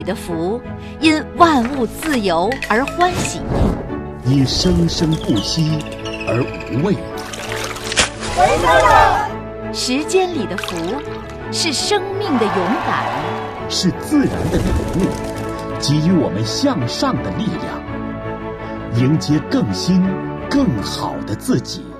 的福，因万物自由而欢喜， 因生生不息而无畏。 时间里的福，是生命的勇敢， 是自然的礼物，给予我们向上的力量，迎接更新更好的自己。